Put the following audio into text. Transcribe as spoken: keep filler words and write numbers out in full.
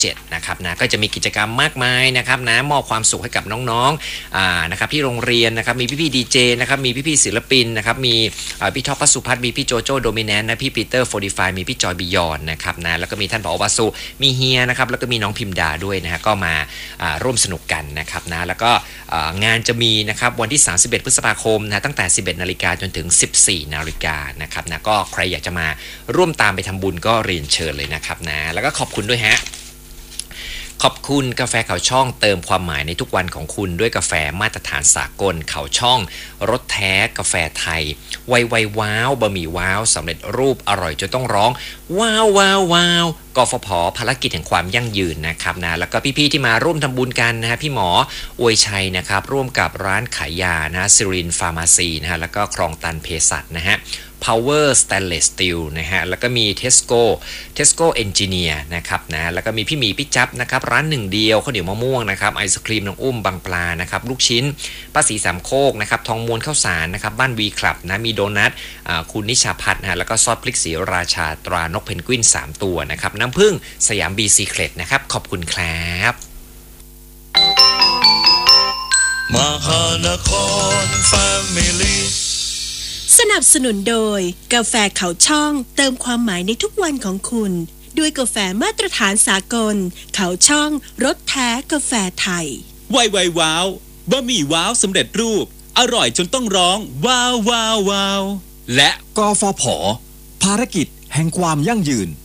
เจ็ดนะครับนะก็จะมีกิจกรรมมากมายนะครับนะมอบความสุขให้กับน้องๆอ่านะครับที่โรงเรียนนะครับมีพี่ๆดีเจนะครับมีพี่ๆศิลปินนะครับมีพี่ท็อป พัสุพัฒน์มีพี่โจโจ้โดมิแนนต์นะพี่ปีเตอร์โฟร์ตี้ไฟว์มีพี่จอยบิยอนนะครับนะแล้วก็มีท่านผอ.วสุมีเฮียนะครับแล้วก็มีน้องพิมดาด้วยนะฮะก็มาร่วมสนุกกันนะครับนะแล้วก็งานจะมีนะครับวันที่สามสิบเอ็ดพฤษภาคมนะตั้งแต่สิบเอ็ดนาฬิกาจนถึงสิบสี่นาฬิกานะครับนะก็ใครอยากจะมาร่วมตามไปทำบุญก็เรียนเชิญเลยนะครับนะแล้วก็ขอบคุณด้วยฮะขอบคุณกาแฟเขาช่องเติมความหมายในทุกวันของคุณด้วยกาแฟมาตรฐานสากลเขาช่องรสแท้กาแฟไทยไวไวว้าวบะหมี่ว้าวสำเร็จรูปอร่อยจนต้องร้องว้าวว้าวว้าวกฟผ.ภารกิจแห่งความยั่งยืนนะครับนะแล้วก็พี่ๆที่มาร่วมทำบุญกันนะฮะพี่หมออวยชัยนะครับร่วมกับร้านขายยานะซิรินฟาร์มาซีนะฮะแล้วก็ครองตันเภสัชนะฮะPower Stainless Steel นะฮะแล้วก็มี Tesco Tesco Engineer นะครับนะแล้วก็มีพี่หมีพี่จับนะครับร้านหนึ่งเดียวข้าวเหนียวมะม่วงนะครับไอศครีมน้องอุ้มบางปลานะครับลูกชิ้นป้าสีสามโคกนะครับทองม้วนข้าวสารนะครับบ้านวีคลับนะมีโดนัทคุณนิชาพัฒน์นะฮะแล้วก็ซอสพริกสีราชาตรานกเพนกวินสามตัวนะครับน้ำผึ้งสยามบีซีเครตนะครับขอบคุณครับมหานครแฟมิลี่สนับสนุนโดยกาแฟเขาช่องเติมความหมายในทุกวันของคุณด้วยกาแฟมาตรฐานสากลเขาช่องรสแท้กาแฟไทยไวไวว้าวบะหมี่ว้าวสำเร็จรูปอร่อยจนต้องร้องว้าวว้าวว้าวและกฟผ.ภารกิจแห่งความยั่งยืน